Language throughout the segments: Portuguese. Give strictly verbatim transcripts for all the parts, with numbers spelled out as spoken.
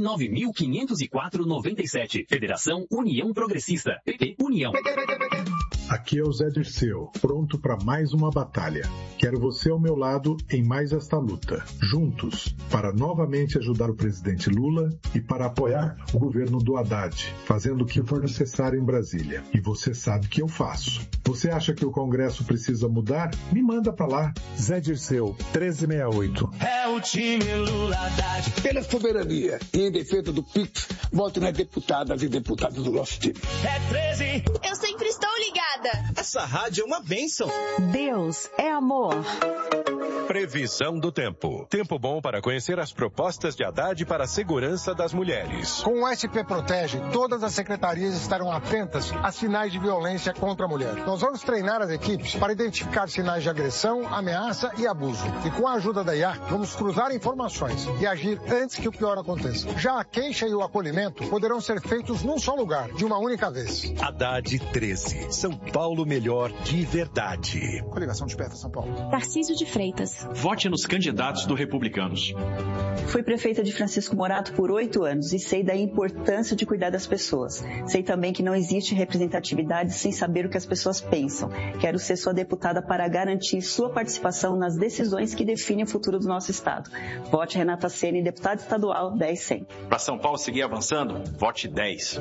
nove mil quinhentos e quatro, noventa e sete. Federação União Progressista. P P União. Aqui é o Zé Dirceu, pronto para mais uma batalha. Quero você ao meu lado em mais esta luta. Juntos, para novamente ajudar o presidente Lula e para apoiar o governo do Haddad, fazendo o que for necessário em Brasília. E você sabe que eu faço. Você acha que o Congresso precisa mudar? Me manda para lá. Zé Dirceu, treze sessenta e oito. É o time Lula Haddad. Pela soberania e em defesa do Pix, vote nas deputadas e deputados do nosso time. É treze. Eu sempre estou ligada. Essa rádio é uma bênção. Deus é amor. Previsão do tempo. Tempo bom para conhecer as propostas de Haddad para a segurança das mulheres. Com o S P Protege, todas as secretarias estarão atentas a sinais de violência contra a mulher. Nós vamos treinar as equipes para identificar sinais de agressão, ameaça e abuso. E com a ajuda da I A, vamos cruzar informações e agir antes que o pior aconteça. Já a queixa e o acolhimento poderão ser feitos num só lugar, de uma única vez. Haddad treze. São Paulo melhor de verdade. Coligação Desperta São Paulo. Tarcísio de Freitas. Vote nos candidatos do Republicanos. Fui prefeita de Francisco Morato por oito anos e sei da importância de cuidar das pessoas. Sei também que não existe representatividade sem saber o que as pessoas pensam. Quero ser sua deputada para garantir sua participação nas decisões que definem o futuro do nosso estado. Vote Renata Ceni, deputada estadual dez cem. Para São Paulo seguir avançando, vote dez.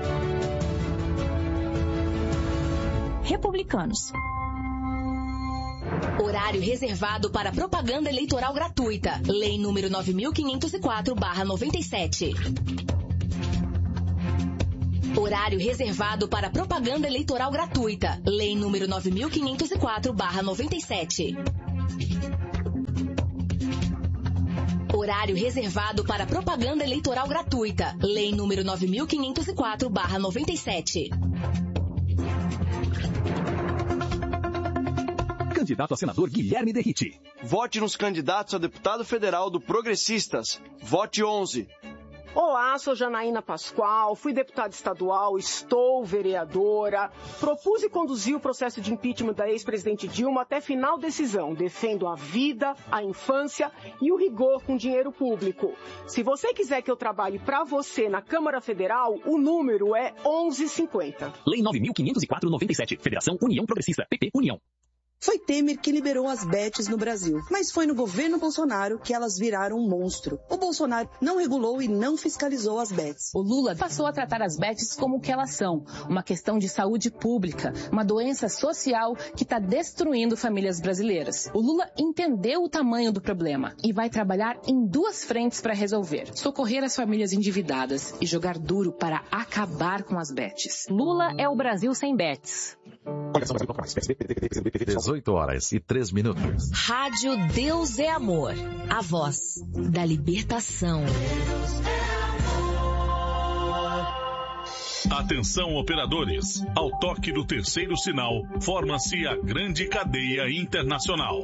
Republicanos. Horário reservado para propaganda eleitoral gratuita. Lei número nove mil quinhentos e quatro barra noventa e sete. Horário reservado para propaganda eleitoral gratuita. Lei número nove mil quinhentos e quatro barra noventa e sete. Horário reservado para propaganda eleitoral gratuita. Lei número nove mil quinhentos e quatro barra noventa e sete. Candidato a senador Guilherme Derrite. Vote nos candidatos a deputado federal do Progressistas. Vote onze. Olá, sou Janaína Pascoal, fui deputada estadual, estou vereadora, propus e conduzi o processo de impeachment da ex-presidente Dilma até final decisão. Defendo a vida, a infância e o rigor com dinheiro público. Se você quiser que eu trabalhe para você na Câmara Federal, o número é onze cinquenta. Lei nove mil quinhentos e quatro, noventa e sete. Federação União Progressista. P P União. Foi Temer que liberou as bets no Brasil, mas foi no governo Bolsonaro que elas viraram um monstro. O Bolsonaro não regulou e não fiscalizou as bets. O Lula passou a tratar as bets como o que elas são, uma questão de saúde pública, uma doença social que está destruindo famílias brasileiras. O Lula entendeu o tamanho do problema e vai trabalhar em duas frentes para resolver: socorrer as famílias endividadas e jogar duro para acabar com as bets. Lula é o Brasil sem bets. dezoito horas e três minutos. Rádio Deus é Amor. A voz da libertação. Atenção, operadores. Ao toque do terceiro sinal, forma-se a grande cadeia internacional.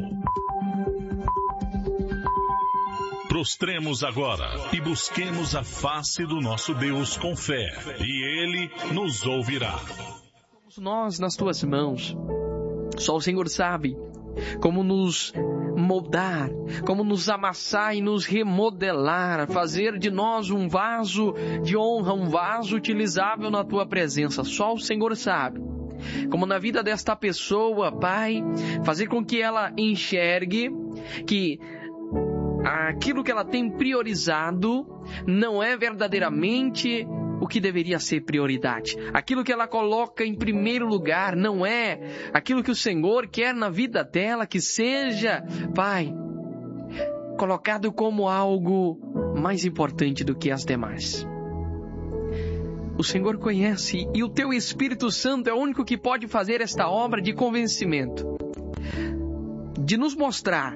Prostremos agora e busquemos a face do nosso Deus com fé, e Ele nos ouvirá. Nós nas tuas mãos. Só o Senhor sabe como nos moldar, como nos amassar e nos remodelar, fazer de nós um vaso de honra, um vaso utilizável na tua presença. Só o Senhor sabe. Como na vida desta pessoa, Pai, fazer com que ela enxergue que aquilo que ela tem priorizado não é verdadeiramente o que deveria ser prioridade. Aquilo que ela coloca em primeiro lugar não é aquilo que o Senhor quer na vida dela, que seja, Pai, colocado como algo mais importante do que as demais. O Senhor conhece e o Teu Espírito Santo é o único que pode fazer esta obra de convencimento, de nos mostrar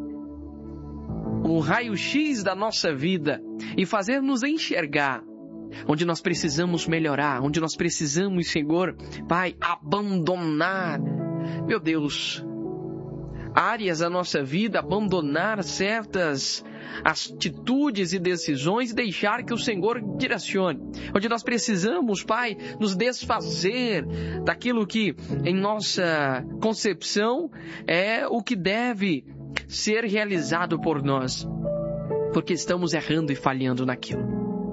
um raio-x da nossa vida e fazer-nos enxergar onde nós precisamos melhorar, onde nós precisamos, Senhor, Pai, abandonar, meu Deus, áreas da nossa vida, abandonar certas atitudes e decisões e deixar que o Senhor direcione. Onde nós precisamos, Pai, nos desfazer daquilo que em nossa concepção é o que deve ser realizado por nós, porque estamos errando e falhando naquilo.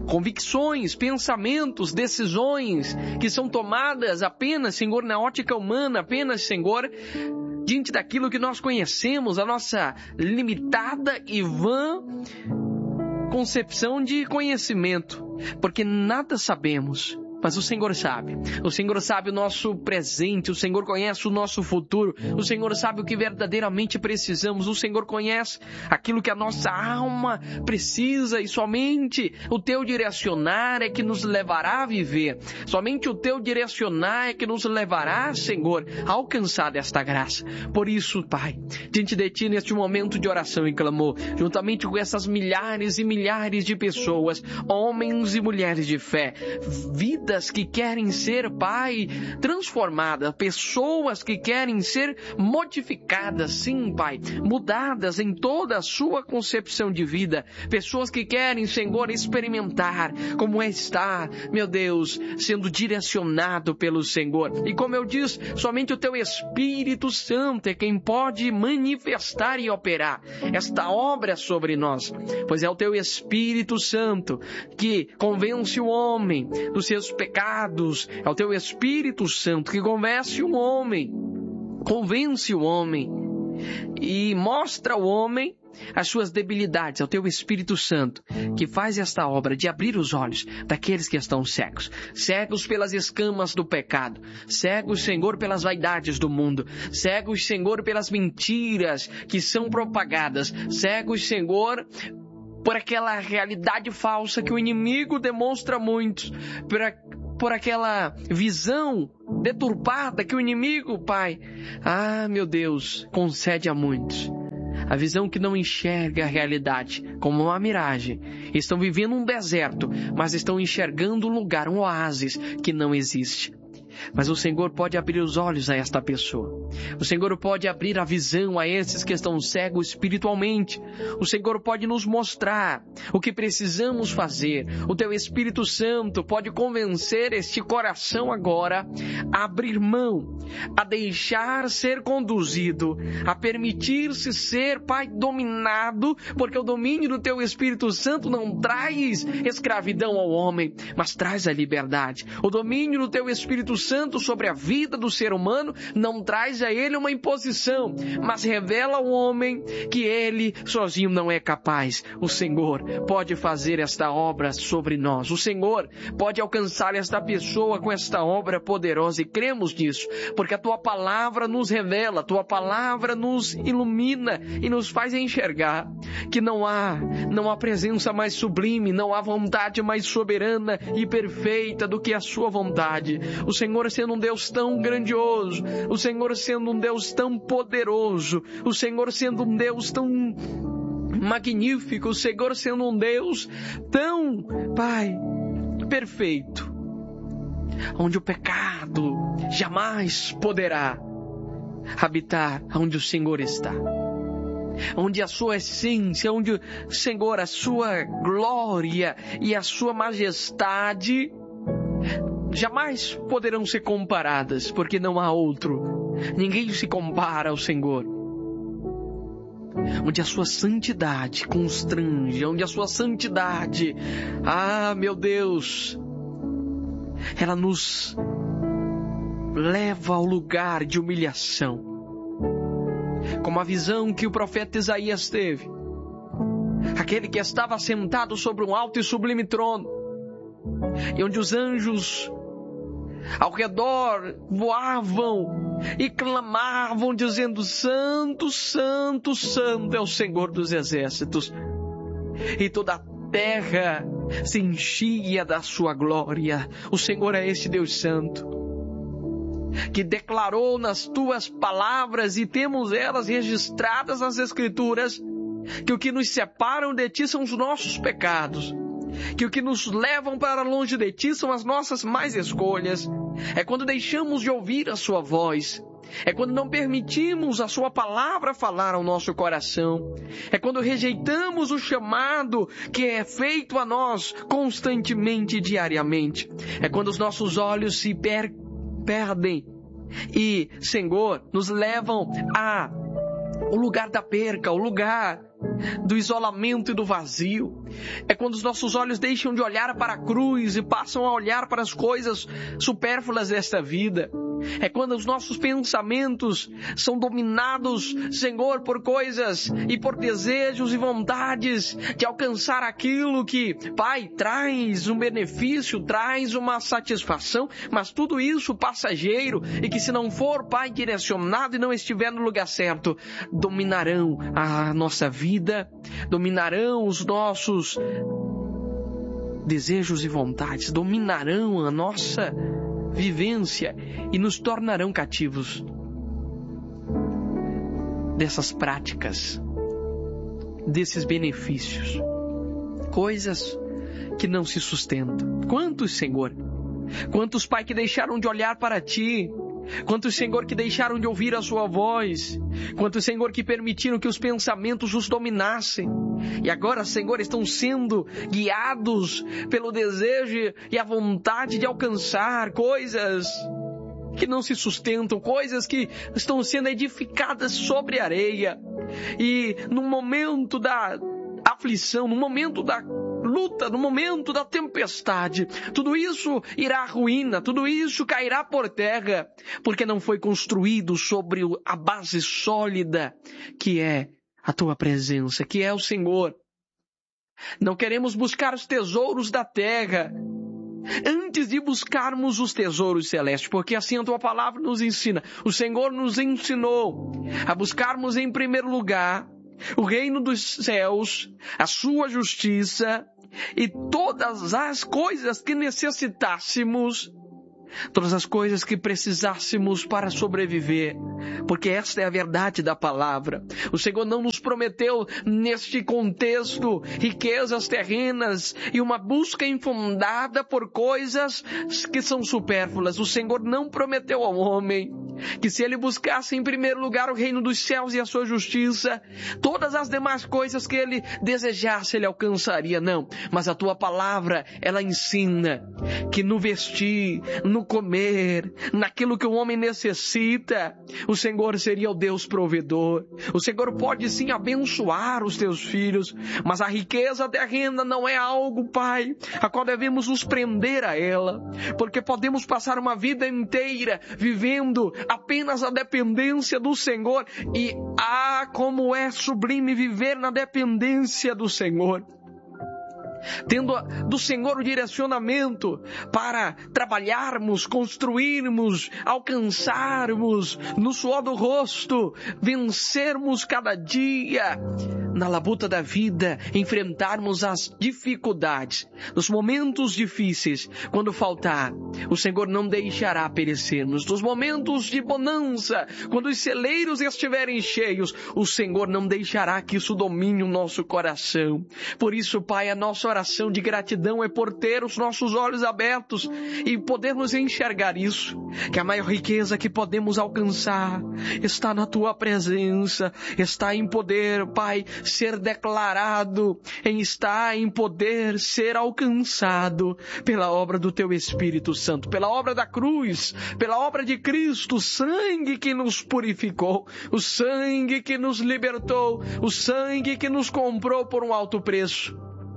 convicções, pensamentos, decisões que são tomadas apenas, Senhor, na ótica humana, apenas, Senhor, diante daquilo que nós conhecemos, a nossa limitada e vã concepção de conhecimento, porque nada sabemos. Mas o Senhor sabe. O Senhor sabe o nosso presente. O Senhor conhece o nosso futuro. O Senhor sabe o que verdadeiramente precisamos. O Senhor conhece aquilo que a nossa alma precisa. E somente o Teu direcionar é que nos levará a viver. Somente o Teu direcionar é que nos levará, Senhor, a alcançar desta graça. Por isso, Pai, diante de Ti, neste momento de oração e clamor, juntamente com essas milhares e milhares de pessoas, homens e mulheres de fé, vida que querem ser, Pai, transformadas, pessoas que querem ser modificadas, sim, Pai, mudadas em toda a sua concepção de vida, pessoas que querem, Senhor, experimentar como é estar, meu Deus, sendo direcionado pelo Senhor. E como eu disse, somente o Teu Espírito Santo é quem pode manifestar e operar esta obra sobre nós, pois é o Teu Espírito Santo que convence o homem dos seus pecados, é o Teu Espírito Santo que convence o homem, convence o homem e mostra ao homem as suas debilidades. É o Teu Espírito Santo que faz esta obra de abrir os olhos daqueles que estão cegos, cegos pelas escamas do pecado, cegos, Senhor, pelas vaidades do mundo, cegos, Senhor, pelas mentiras que são propagadas, cegos, Senhor, por aquela realidade falsa que o inimigo demonstra a muitos, por, a, por aquela visão deturpada que o inimigo, Pai, ah, meu Deus, concede a muitos. A visão que não enxerga a realidade como uma miragem. Estão vivendo um deserto, mas estão enxergando um lugar, um oásis que não existe. Mas o Senhor pode abrir os olhos a esta pessoa. O Senhor pode abrir a visão a esses que estão cegos espiritualmente. O Senhor pode nos mostrar o que precisamos fazer. O Teu Espírito Santo pode convencer este coração agora a abrir mão, a deixar ser conduzido, a permitir-se ser, Pai, dominado, porque o domínio do Teu Espírito Santo não traz escravidão ao homem, mas traz a liberdade. O domínio do Teu Espírito Santo sobre a vida do ser humano não traz a ele uma imposição, mas revela ao homem que ele sozinho não é capaz. O Senhor pode fazer esta obra sobre nós. O Senhor pode alcançar esta pessoa com esta obra poderosa, e cremos nisso, porque a Tua palavra nos revela, a Tua palavra nos ilumina e nos faz enxergar que não há, não há presença mais sublime, não há vontade mais soberana e perfeita do que a Sua vontade. O Senhor sendo um Deus tão grandioso, o Senhor sendo um Deus tão poderoso, o Senhor sendo um Deus tão magnífico, o Senhor sendo um Deus tão, Pai, perfeito, onde o pecado jamais poderá habitar onde o Senhor está, onde a Sua essência, onde, Senhor, a Sua glória e a Sua majestade jamais poderão ser comparadas, porque não há outro. Ninguém se compara ao Senhor. Onde a Sua santidade constrange, onde a Sua santidade, ah, meu Deus, ela nos leva ao lugar de humilhação. Como a visão que o profeta Isaías teve. Aquele que estava sentado sobre um alto e sublime trono, e onde os anjos ao redor voavam e clamavam dizendo: Santo, Santo, Santo é o Senhor dos exércitos. E toda a terra se enchia da Sua glória. O Senhor é este Deus Santo, que declarou nas Tuas palavras, e temos elas registradas nas Escrituras, que o que nos separam de Ti são os nossos pecados, que o que nos levam para longe de Ti são as nossas más escolhas. É quando deixamos de ouvir a Sua voz, é quando não permitimos a Sua palavra falar ao nosso coração, é quando rejeitamos o chamado que é feito a nós constantemente e diariamente, é quando os nossos olhos se per- perdem e, Senhor, nos levam a o lugar da perca, o lugar do isolamento e do vazio. É quando os nossos olhos deixam de olhar para a cruz e passam a olhar para as coisas supérfluas desta vida. É quando os nossos pensamentos são dominados, Senhor, por coisas e por desejos e vontades de alcançar aquilo que, Pai, traz um benefício, traz uma satisfação, mas tudo isso passageiro e que, se não for, Pai, direcionado e não estiver no lugar certo, dominarão a nossa vida, dominarão os nossos desejos e vontades, dominarão a nossa vivência e nos tornarão cativos dessas práticas, desses benefícios, coisas que não se sustentam. Quantos, Senhor? Quantos, Pai, que deixaram de olhar para Ti? Quantos, Senhor, que deixaram de ouvir a Sua voz? Quantos, Senhor, que permitiram que os pensamentos os dominassem? E agora, Senhor, estão sendo guiados pelo desejo e a vontade de alcançar coisas que não se sustentam, coisas que estão sendo edificadas sobre areia. E no momento da aflição, no momento da luta, no momento da tempestade, tudo isso irá à ruína, tudo isso cairá por terra, porque não foi construído sobre a base sólida que é a Tua presença, que é o Senhor. Não queremos buscar os tesouros da terra antes de buscarmos os tesouros celestes, porque assim a Tua palavra nos ensina. O Senhor nos ensinou a buscarmos em primeiro lugar o reino dos céus, a Sua justiça e todas as coisas que necessitássemos, todas as coisas que precisássemos para sobreviver, porque esta é a verdade da palavra. O Senhor não nos prometeu neste contexto riquezas terrenas e uma busca infundada por coisas que são supérfluas. O Senhor não prometeu ao homem que, se ele buscasse em primeiro lugar o reino dos céus e a sua justiça, todas as demais coisas que ele desejasse ele alcançaria. Não, mas a Tua palavra, ela ensina que no vestir, no comer, naquilo que o homem necessita, o Senhor seria o Deus provedor. O Senhor pode sim abençoar os Teus filhos, mas a riqueza terrena não é algo, Pai, a qual devemos nos prender a ela, porque podemos passar uma vida inteira vivendo apenas a dependência do Senhor, e ah, como é sublime viver na dependência do Senhor, tendo do Senhor o direcionamento para trabalharmos, construirmos, alcançarmos no suor do rosto, vencermos cada dia na labuta da vida, enfrentarmos as dificuldades, nos momentos difíceis. Quando faltar, o Senhor não deixará perecermos. Nos momentos de bonança, quando os celeiros estiverem cheios, o Senhor não deixará que isso domine o nosso coração. Por isso, Pai, a nossa oração de gratidão é por ter os nossos olhos abertos e podermos enxergar isso, que a maior riqueza que podemos alcançar está na Tua presença, está em poder, Pai, ser declarado, em estar em poder ser alcançado pela obra do Teu Espírito Santo, pela obra da cruz, pela obra de Cristo, o sangue que nos purificou, o sangue que nos libertou, o sangue que nos comprou por um alto preço.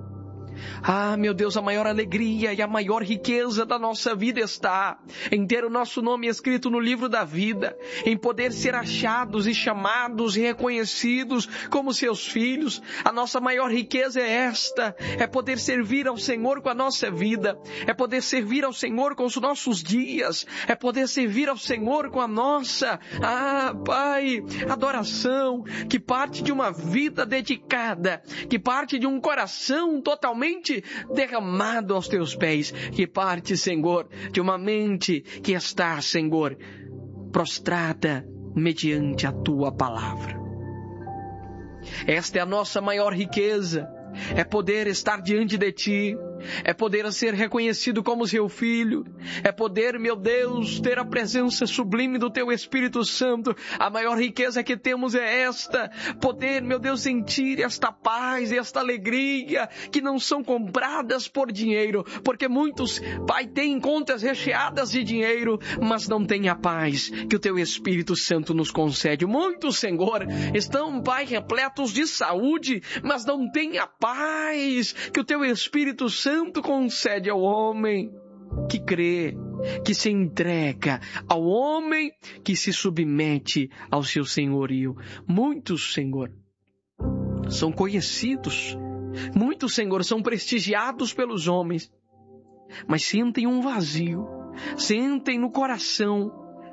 Ah, meu Deus, a maior alegria e a maior riqueza da nossa vida está em ter o nosso nome escrito no livro da vida, em poder ser achados e chamados e reconhecidos como Seus filhos. A nossa maior riqueza é esta, é poder servir ao Senhor com a nossa vida, é poder servir ao Senhor com os nossos dias, é poder servir ao Senhor com a nossa, ah, Pai, adoração, que parte de uma vida dedicada, que parte de um coração totalmente derramado aos Teus pés, que parte, Senhor, de uma mente que está, Senhor, prostrada mediante a Tua palavra. Esta é a nossa maior riqueza, é poder estar diante de Ti, é poder ser reconhecido como seu filho, é poder, meu Deus, ter a presença sublime do teu Espírito Santo. A maior riqueza que temos é esta, poder, meu Deus, sentir esta paz e esta alegria que não são compradas por dinheiro, porque muitos, Pai, têm contas recheadas de dinheiro, mas não têm a paz que o teu Espírito Santo nos concede. Muitos, Senhor, estão, Pai, repletos de saúde, mas não têm a paz que o teu Espírito Santo concede ao homem que crê, que se entrega, ao homem que se submete ao seu senhorio. Muitos, Senhor, são conhecidos, muitos, Senhor, são prestigiados pelos homens, mas sentem um vazio, sentem no coração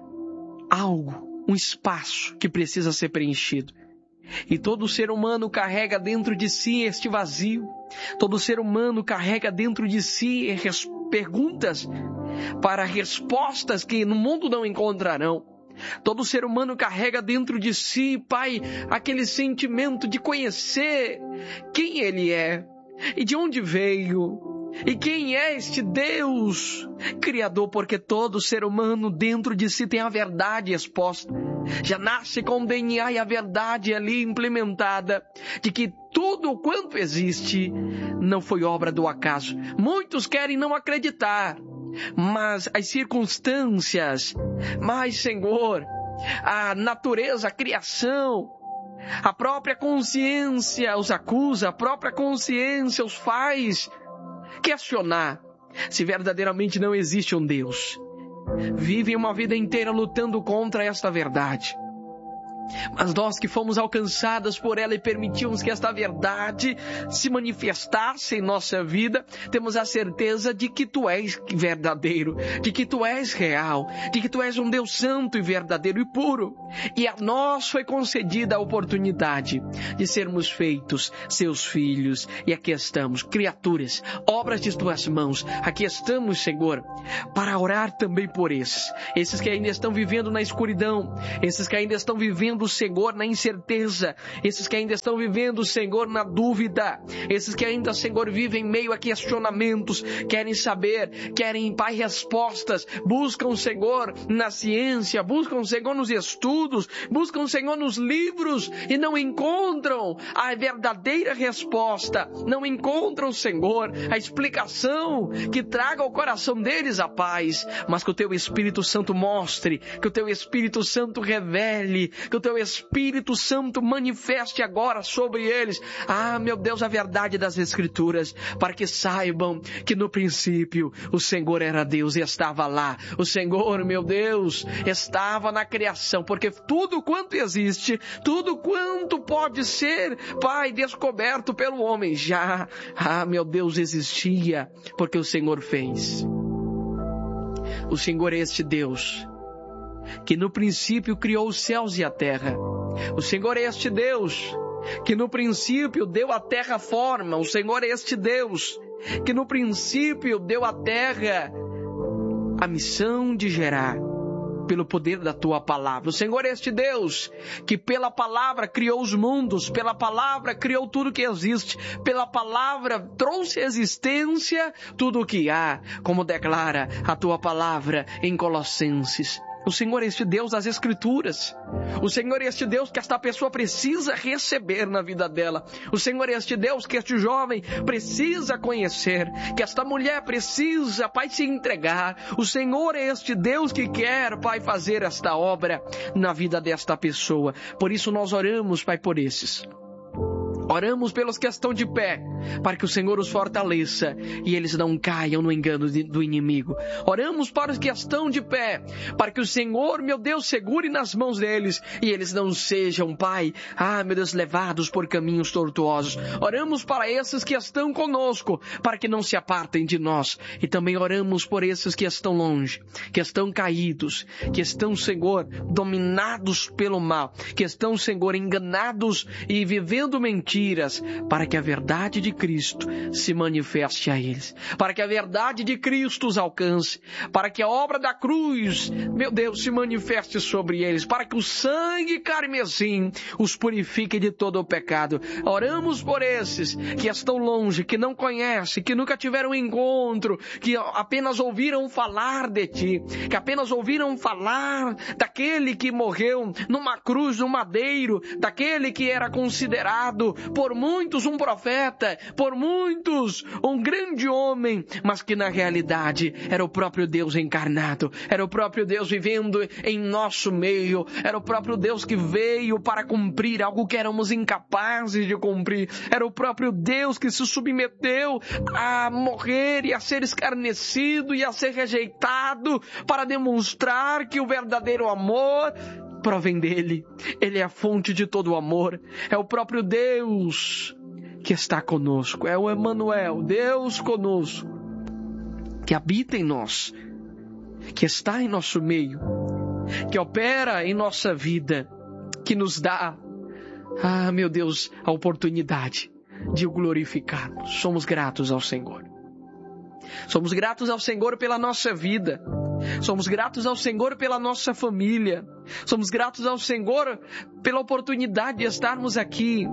algo, um espaço que precisa ser preenchido. E todo ser humano carrega dentro de si este vazio. Todo ser humano carrega dentro de si perguntas para respostas que no mundo não encontrarão. Todo ser humano carrega dentro de si, Pai, aquele sentimento de conhecer quem Ele é e de onde veio. E quem é este Deus Criador? Porque todo ser humano dentro de si tem a verdade exposta. Já nasce com o D N A e a verdade ali implementada, de que tudo quanto existe não foi obra do acaso. Muitos querem não acreditar, mas as circunstâncias, mas, Senhor, a natureza, a criação, a própria consciência os acusa, a própria consciência os faz questionar se verdadeiramente não existe um Deus. Vivem uma vida inteira lutando contra esta verdade. Mas nós que fomos alcançadas por ela e permitimos que esta verdade se manifestasse em nossa vida, temos a certeza de que Tu és verdadeiro, de que Tu és real, de que Tu és um Deus santo e verdadeiro e puro. E a nós foi concedida a oportunidade de sermos feitos Seus filhos. E aqui estamos, criaturas, obras de Tuas mãos. Aqui estamos, Senhor, para orar também por esses, esses que ainda estão vivendo na escuridão, esses que ainda estão vivendo, Senhor, na incerteza, esses que ainda estão vivendo, Senhor, na dúvida, esses que ainda, Senhor, vivem em meio a questionamentos, querem saber, querem, Pai, respostas, buscam, Senhor, na ciência, buscam, Senhor, nos estudos, buscam, Senhor, nos livros e não encontram a verdadeira resposta, não encontram, Senhor, a explicação que traga ao coração deles a paz, mas que o Teu Espírito Santo mostre, que o Teu Espírito Santo revele, que o Teu Espírito Santo manifeste agora sobre eles, ah, meu Deus, a verdade das Escrituras, para que saibam que no princípio o Senhor era Deus e estava lá. O Senhor, meu Deus, estava na criação, porque tudo quanto existe, tudo quanto pode ser, Pai, descoberto pelo homem, já, ah, meu Deus, existia, porque o Senhor fez. O Senhor é este Deus que no princípio criou os céus e a terra. O Senhor é este Deus que no princípio deu à terra forma. O Senhor é este Deus que no princípio deu à terra a missão de gerar pelo poder da Tua palavra. O Senhor é este Deus que pela palavra criou os mundos, pela palavra criou tudo que existe, pela palavra trouxe à existência tudo o que há, como declara a Tua palavra em Colossenses. O Senhor é este Deus das Escrituras. O Senhor é este Deus que esta pessoa precisa receber na vida dela. O Senhor é este Deus que este jovem precisa conhecer, que esta mulher precisa, Pai, se entregar. O Senhor é este Deus que quer, Pai, fazer esta obra na vida desta pessoa. Por isso nós oramos, Pai, por esses. Oramos pelos que estão de pé, para que o Senhor os fortaleça e eles não caiam no engano de, do inimigo. Oramos para os que estão de pé, para que o Senhor, meu Deus, segure nas mãos deles e eles não sejam, Pai, ah, meu Deus, levados por caminhos tortuosos. Oramos para esses que estão conosco, para que não se apartem de nós. E também oramos por esses que estão longe, que estão caídos, que estão, Senhor, dominados pelo mal, que estão, Senhor, enganados e vivendo mentiras, mentiras, para que a verdade de Cristo se manifeste a eles, para que a verdade de Cristo os alcance, para que a obra da cruz, meu Deus, se manifeste sobre eles, para que o sangue carmesim os purifique de todo o pecado. Oramos por esses que estão longe, que não conhecem, que nunca tiveram encontro, que apenas ouviram falar de Ti, que apenas ouviram falar daquele que morreu numa cruz, no madeiro, daquele que era considerado por muitos um profeta, por muitos um grande homem, mas que na realidade era o próprio Deus encarnado, era o próprio Deus vivendo em nosso meio, era o próprio Deus que veio para cumprir algo que éramos incapazes de cumprir, era o próprio Deus que se submeteu a morrer e a ser escarnecido e a ser rejeitado para demonstrar que o verdadeiro amor provém dele. Ele é a fonte de todo o amor. É o próprio Deus que está conosco. É o Emmanuel, Deus conosco, que habita em nós, que está em nosso meio, que opera em nossa vida, que nos dá, ah, meu Deus, a oportunidade de o glorificarmos. Somos gratos ao Senhor. Somos gratos ao Senhor pela nossa vida. Somos gratos ao Senhor pela nossa família. Somos gratos ao Senhor pela oportunidade de estarmos aqui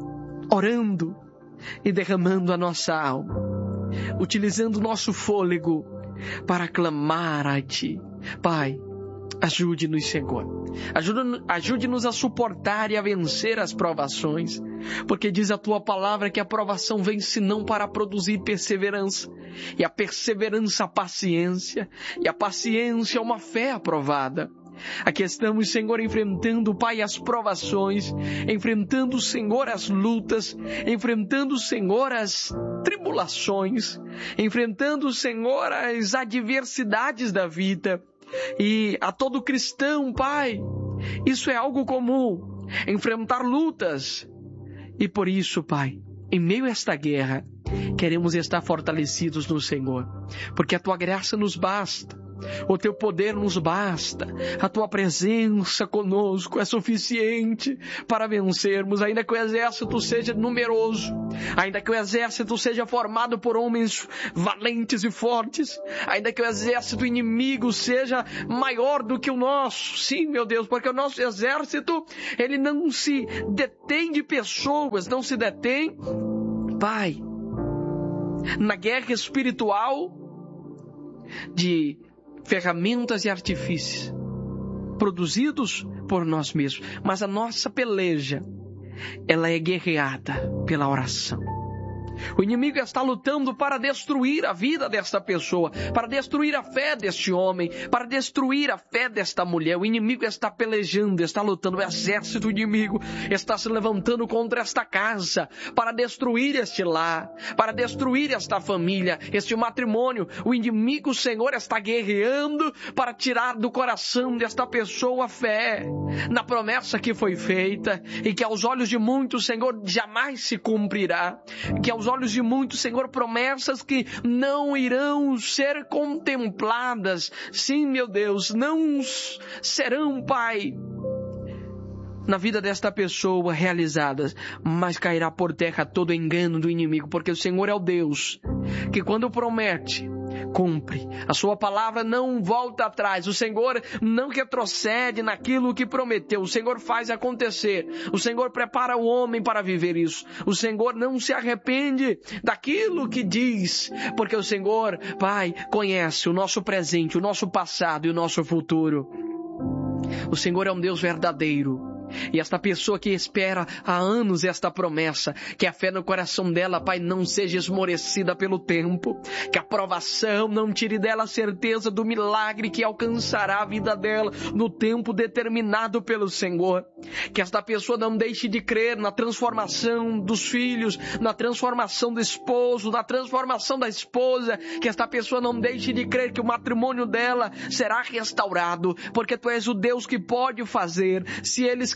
orando e derramando a nossa alma, utilizando o nosso fôlego para clamar a Ti. Pai, ajude-nos, Senhor. Ajude-nos a suportar e a vencer as provações, porque diz a Tua palavra que a provação vem senão para produzir perseverança, e a perseverança a paciência, e a paciência uma fé aprovada. Aqui estamos, Senhor, enfrentando, Pai, as provações, enfrentando, Senhor, as lutas, enfrentando, Senhor, as tribulações, enfrentando, Senhor, as adversidades da vida. E a todo cristão, Pai, isso é algo comum, enfrentar lutas. E por isso, Pai, em meio a esta guerra, queremos estar fortalecidos no Senhor, porque a Tua graça nos basta. O Teu poder nos basta, a Tua presença conosco é suficiente para vencermos, ainda que o exército seja numeroso, ainda que o exército seja formado por homens valentes e fortes, ainda que o exército inimigo seja maior do que o nosso. Sim, meu Deus, porque o nosso exército, ele não se detém de pessoas, não se detém, Pai, na guerra espiritual de ferramentas e artifícios produzidos por nós mesmos, mas a nossa peleja, ela é guerreada pela oração. O inimigo está lutando para destruir a vida desta pessoa, para destruir a fé deste homem, para destruir a fé desta mulher. O inimigo está pelejando, está lutando. O exército inimigo está se levantando contra esta casa, para destruir este lar, para destruir esta família, este matrimônio. O inimigo, Senhor, está guerreando para tirar do coração desta pessoa a fé na promessa que foi feita e que aos olhos de muitos, Senhor, jamais se cumprirá. Que aos olhos de muitos, Senhor, promessas que não irão ser contempladas. Sim, meu Deus, não serão, Pai, na vida desta pessoa realizadas, mas cairá por terra todo engano do inimigo, porque o Senhor é o Deus que quando promete, cumpre. A Sua palavra não volta atrás. O Senhor não retrocede naquilo que prometeu. O Senhor faz acontecer. O Senhor prepara o homem para viver isso. O Senhor não se arrepende daquilo que diz, porque o Senhor, Pai, conhece o nosso presente, o nosso passado e o nosso futuro. O Senhor é um Deus verdadeiro. E esta pessoa que espera há anos esta promessa, que a fé no coração dela, Pai, não seja esmorecida pelo tempo, que a provação não tire dela a certeza do milagre que alcançará a vida dela no tempo determinado pelo Senhor. Que esta pessoa não deixe de crer na transformação dos filhos, na transformação do esposo, na transformação da esposa. Que esta pessoa não deixe de crer que o matrimônio dela será restaurado, porque Tu és o Deus que pode fazer. Se eles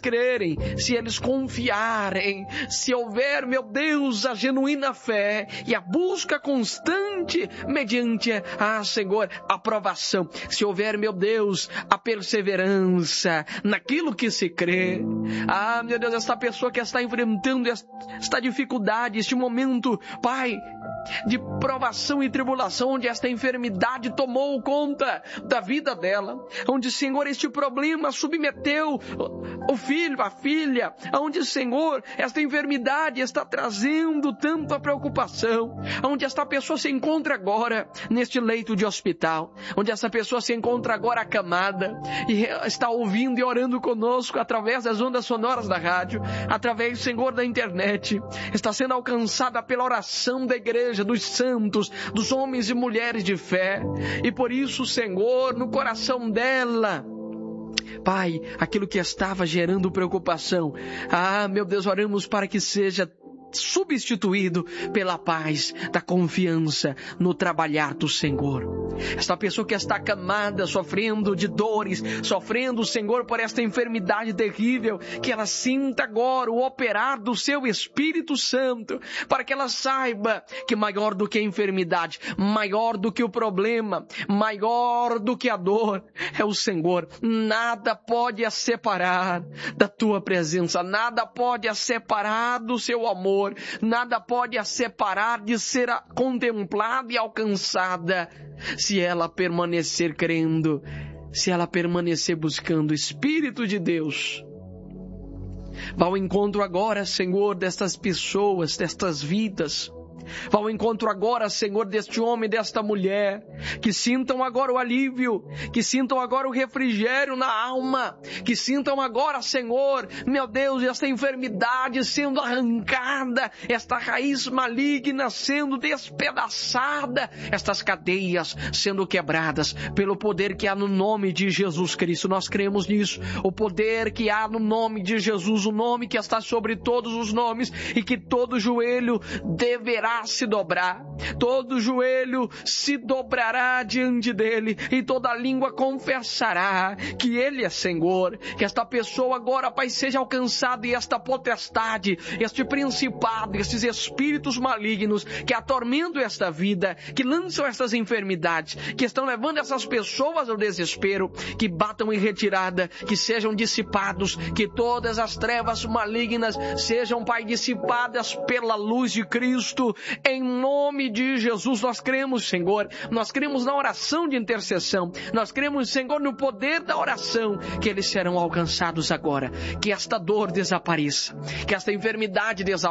crerem, se eles confiarem, se houver, meu Deus, a genuína fé e a busca constante mediante a, Senhor, aprovação. Se houver, meu Deus, a perseverança naquilo que se crê. Ah, meu Deus, esta pessoa que está enfrentando esta dificuldade, este momento, Pai, de provação e tribulação, onde esta enfermidade tomou conta da vida dela, onde, Senhor, este problema submeteu o filho, a filha, onde, Senhor, esta enfermidade está trazendo tanta preocupação, onde esta pessoa se encontra agora neste leito de hospital, onde essa pessoa se encontra agora acamada e está ouvindo e orando conosco através das ondas sonoras da rádio, através, Senhor, da internet, está sendo alcançada pela oração da igreja, dos santos, dos homens e mulheres de fé, e por isso, Senhor, no coração dela, Pai, aquilo que estava gerando preocupação, ah, meu Deus, oramos para que seja substituído pela paz da confiança no trabalhar do Senhor. Esta pessoa que está acamada, sofrendo de dores, sofrendo, Senhor, por esta enfermidade terrível, que ela sinta agora o operar do seu Espírito Santo, para que ela saiba que maior do que a enfermidade, maior do que o problema, maior do que a dor, é o Senhor. Nada pode a separar da tua presença, nada pode a separar do seu amor, nada pode a separar de ser contemplada e alcançada, se ela permanecer crendo, se ela permanecer buscando o Espírito de Deus. Vá ao encontro agora, Senhor, destas pessoas, destas vidas. Vá ao encontro agora, Senhor, deste homem, desta mulher, que sintam agora o alívio, que sintam agora o refrigério na alma, que sintam agora, Senhor, meu Deus, esta enfermidade sendo arrancada, esta raiz maligna sendo despedaçada, estas cadeias sendo quebradas pelo poder que há no nome de Jesus Cristo. Nós cremos nisso, o poder que há no nome de Jesus, o nome que está sobre todos os nomes, e que todo joelho deverá se dobrar, todo joelho se dobrará diante dele, e toda língua confessará que ele é Senhor. Que esta pessoa agora, Pai, seja alcançada, e esta potestade, este principado, estes espíritos malignos que atormentam esta vida, que lançam estas enfermidades, que estão levando essas pessoas ao desespero, que batam em retirada, que sejam dissipados, que todas as trevas malignas sejam, Pai, dissipadas pela luz de Cristo. Em nome de Jesus, nós cremos, Senhor, nós cremos na oração de intercessão, nós cremos, Senhor, no poder da oração, que eles serão alcançados agora, que esta dor desapareça, que esta enfermidade desapareça,